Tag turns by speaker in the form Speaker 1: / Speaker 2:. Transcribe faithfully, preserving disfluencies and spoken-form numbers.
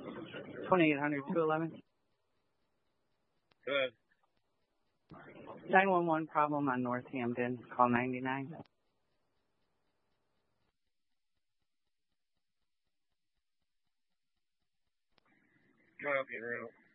Speaker 1: twenty-eight hundred, two eleven.
Speaker 2: Good.
Speaker 1: nine one one problem on North Hampton. Call ninety-nine.
Speaker 2: Can I help you, Randall?